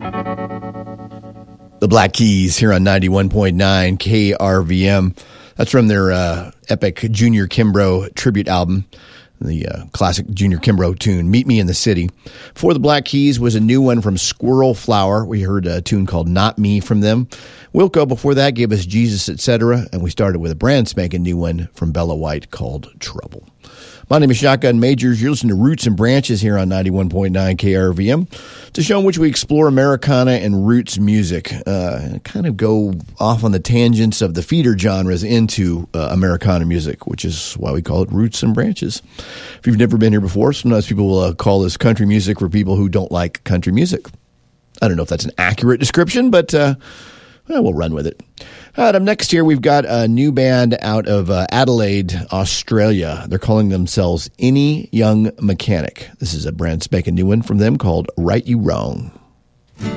The Black Keys here on 91.9 KRVM. That's from their epic Junior Kimbrough tribute album, the classic Junior Kimbrough tune, Meet Me in the City. Before the Black Keys was a new one from Squirrel Flower. We heard a tune called Not Me from them. Wilco before that gave us Jesus, Etc., and we started with a brand spanking new one from Bella White called Trouble. My name is Shotgun Majors. You're listening to Roots and Branches here on 91.9 KRVM. It's a show in which we explore Americana and roots music, kind of go off on the tangents of the feeder genres into Americana music, which is why we call it Roots and Branches. If you've never been here before, sometimes people will call this country music for people who don't like country music. I don't know if that's an accurate description, but we'll run with it. Up next here, we've got a new band out of Adelaide, Australia. They're calling themselves Any Young Mechanic. This is a brand spanking new one from them called Right You Wrong.